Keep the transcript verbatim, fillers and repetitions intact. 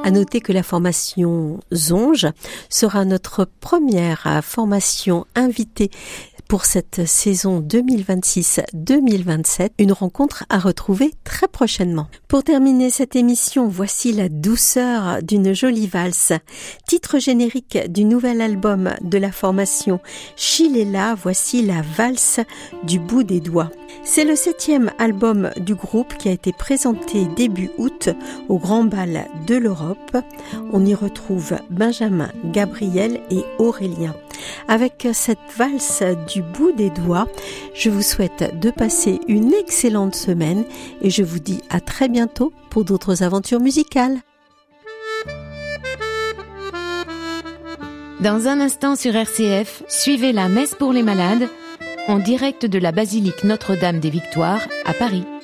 À noter que la formation Zonge sera notre première formation invitée pour cette saison deux mille vingt-six deux mille vingt-sept, une rencontre à retrouver très prochainement. Pour terminer cette émission, voici la douceur d'une jolie valse. Titre générique du nouvel album de la formation Chilela, voici la valse du bout des doigts. C'est le septième album du groupe qui a été présenté début août au Grand Bal de l'Europe. On y retrouve Benjamin, Gabriel et Aurélien. Avec cette valse du bout des doigts, je vous souhaite de passer une excellente semaine et je vous dis à très bientôt pour d'autres aventures musicales. Dans un instant sur R C F, suivez la messe pour les malades en direct de la basilique Notre-Dame des Victoires à Paris.